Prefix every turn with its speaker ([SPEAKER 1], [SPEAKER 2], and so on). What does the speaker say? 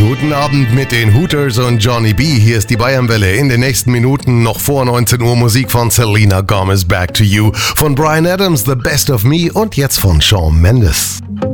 [SPEAKER 1] Guten Abend mit den Hooters und Johnny B. Hier ist die Bayernwelle. In den nächsten Minuten noch vor 19 Uhr Musik von Selena Gomez, Back to You, von Bryan Adams, The Best of Me und jetzt von Shawn Mendes.